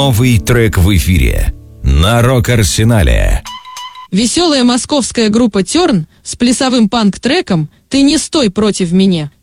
Новый трек в эфире на Рок-Арсенале. Веселая московская группа Терн с плясовым панк-треком «Ты не стой против меня».